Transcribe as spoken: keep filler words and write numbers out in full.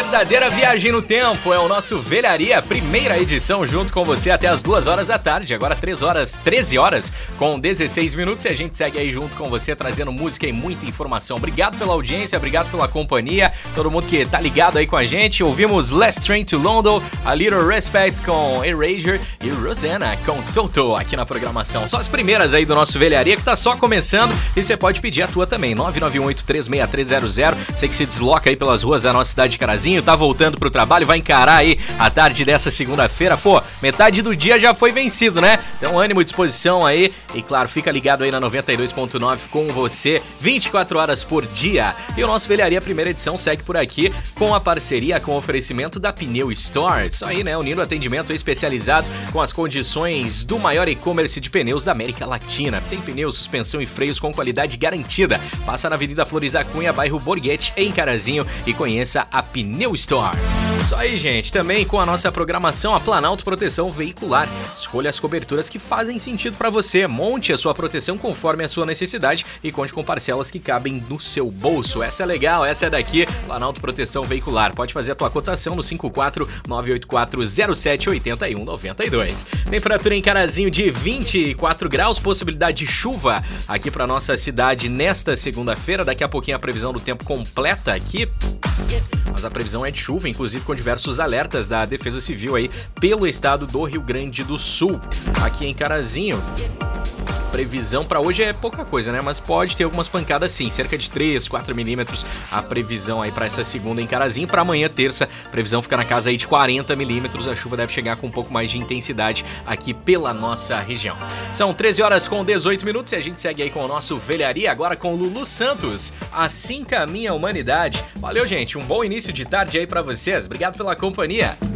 verdadeira viagem no tempo, é o nosso Velharia, primeira edição, junto com você até as duas horas da tarde, agora três horas, treze horas, com dezesseis minutos, e a gente segue aí junto com você, trazendo música e muita informação. Obrigado pela audiência, obrigado pela companhia, todo mundo que tá ligado aí com a gente. Ouvimos Last Train to London, A Little Respect com Erasure e Rosanna com Toto aqui na programação. Só as primeiras aí do nosso Velharia, que tá só começando, e você pode pedir a tua também, nove nove um oito três seis três zero zero. Você que se desloca aí pelas ruas da nossa cidade de Carazinho, tá voltando pro trabalho, vai encarar aí a tarde dessa segunda-feira. Pô, metade do dia já foi vencido, né? Então ânimo, disposição aí, e claro, fica ligado aí na noventa e dois ponto nove com você, vinte e quatro horas por dia. E o nosso Velharia primeira edição segue por aqui com a parceria, com o oferecimento da Pneu Store. Isso aí, né? Unindo atendimento especializado com as condições do maior e-commerce de pneus da América Latina. Tem pneus, suspensão e freios com qualidade garantida. Passa na Avenida Flores da Cunha, bairro Borghetti, em Carazinho, e conheça a Pneu Store. Isso aí, gente. Também com a nossa programação, a Planalto Proteção Veicular. Escolha as coberturas que fazem sentido para você. Monte a sua proteção conforme a sua necessidade e conte com parcelas que cabem no seu bolso. Essa é legal, essa é daqui, Planalto Proteção Veicular. Pode fazer a tua cotação no cinco quatro nove oito quatro zero sete oito um nove dois. Temperatura em Carazinho de vinte e quatro graus, possibilidade de chuva aqui para nossa cidade nesta segunda-feira. Daqui a pouquinho a previsão do tempo completa aqui. Mas a previsão é de chuva, inclusive com diversos alertas da Defesa Civil aí pelo estado do Rio Grande do Sul. Aqui em Carazinho, previsão para hoje é pouca coisa, né? Mas pode ter algumas pancadas sim, cerca de três, quatro milímetros a previsão aí para essa segunda em Carazinho. Para amanhã, terça, previsão fica na casa aí de quarenta milímetros. A chuva deve chegar com um pouco mais de intensidade aqui pela nossa região. São treze horas com dezoito minutos e a gente segue aí com o nosso Velharia, agora com Lulu Santos. Assim caminha a humanidade. Valeu, gente. Um bom início de tarde aí para vocês. Obrigado pela companhia.